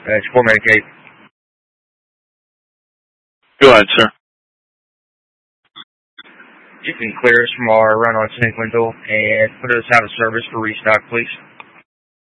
It's for Medicaid. Go ahead, sir. You can clear us from our run on Snake Window and put us out of service for restock, please.